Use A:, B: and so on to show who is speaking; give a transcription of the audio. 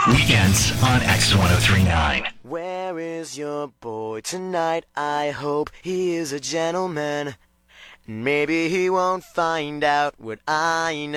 A: Weekends on X1039.
B: Where is your boy tonight? I hope he is a gentleman. Maybe he won't find out what I know.